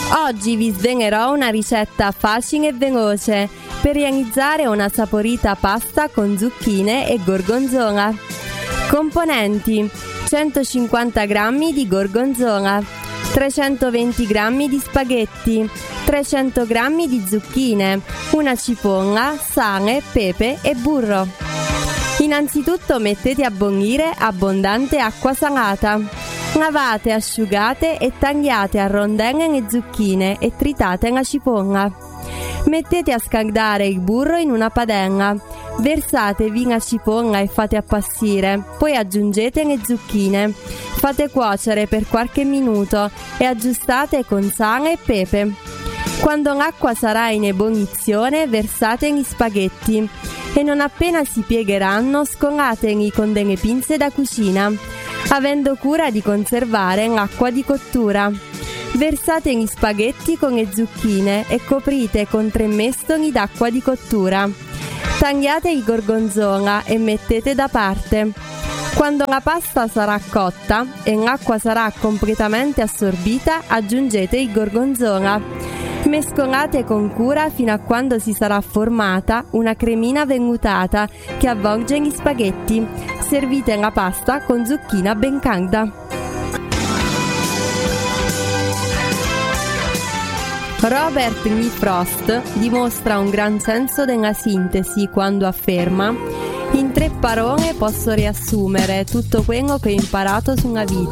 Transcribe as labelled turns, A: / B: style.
A: Oggi vi sveglerò una ricetta facile e veloce per realizzare una saporita pasta con zucchine e gorgonzola. Componenti: 150 g di gorgonzola, 320 g di spaghetti, 300 g di zucchine, una cipolla, sale, pepe e burro. Innanzitutto mettete a bollire abbondante acqua salata. Lavate, asciugate e tagliate a rondelle le zucchine e tritate la cipolla. Mettete a scaldare il burro in una padella. Versatevi la cipolla e fate appassire, poi aggiungete le zucchine. Fate cuocere per qualche minuto e aggiustate con sale e pepe. Quando l'acqua sarà in ebollizione, versate gli spaghetti e non appena si piegheranno, scolateli con delle pinze da cucina, avendo cura di conservare l'acqua di cottura. Versate gli spaghetti con le zucchine e coprite con 3 mestoli d'acqua di cottura. Tagliate il gorgonzola e mettete da parte. Quando la pasta sarà cotta e l'acqua sarà completamente assorbita, aggiungete il gorgonzola. Mescolate con cura fino a quando si sarà formata una cremina vellutata che avvolge gli spaghetti. Servite la pasta con zucchina ben calda. Robert Lee Frost dimostra un gran senso della sintesi quando afferma: in 3 parole posso riassumere tutto quello che ho imparato sulla vita.